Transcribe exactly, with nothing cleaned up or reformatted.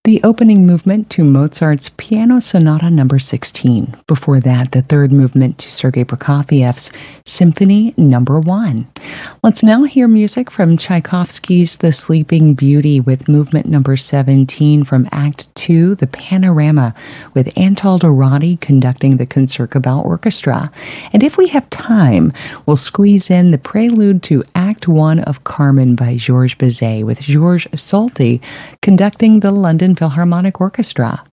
The opening movement to Mozart's Piano Sonata number sixteen. Before that, the third movement to Sergei Prokofiev's Symphony number one. Let's now hear music from Tchaikovsky's The Sleeping Beauty with movement number seventeen from Act two, The Panorama, with Antal Dorati conducting the Concertgebouw Orchestra. And if we have time, we'll squeeze in the prelude to Act one of Carmen by Georges Bizet with Georges Solti conducting the London Philharmonic Orchestra.